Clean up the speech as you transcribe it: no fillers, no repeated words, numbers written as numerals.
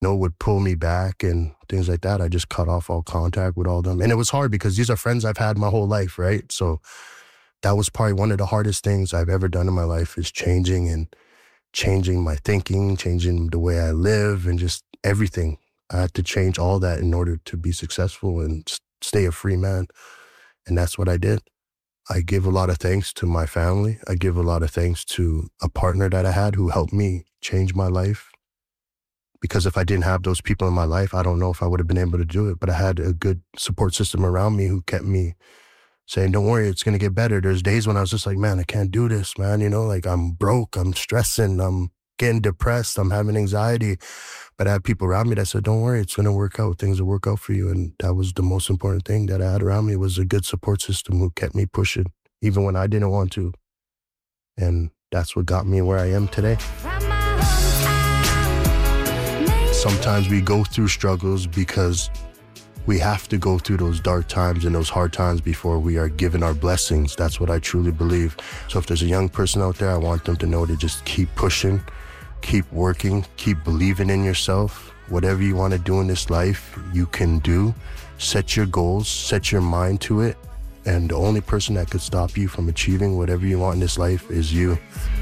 would pull me back and things like that. I just cut off all contact with all of them. And it was hard because these are friends I've had my whole life, right? So that was probably one of the hardest things I've ever done in my life, is changing my thinking, changing the way I live, and just everything. I had to change all that in order to be successful and stay a free man. And that's what I did. I give a lot of thanks to my family. I give a lot of thanks to a partner that I had who helped me change my life. Because if I didn't have those people in my life, I don't know if I would have been able to do it. But I had a good support system around me who kept me saying, don't worry, it's going to get better. There's days when I was just like, man, I can't do this, man. Like I'm broke, I'm stressing, I'm getting depressed, I'm having anxiety. But I had people around me that said, don't worry, it's going to work out. Things will work out for you. And that was the most important thing that I had around me, was a good support system who kept me pushing, even when I didn't want to. And that's what got me where I am today. Sometimes we go through struggles because we have to go through those dark times and those hard times before we are given our blessings. That's what I truly believe. So if there's a young person out there, I want them to know to just keep pushing, keep working, keep believing in yourself. Whatever you want to do in this life, you can do. Set your goals, set your mind to it. And the only person that could stop you from achieving whatever you want in this life is you.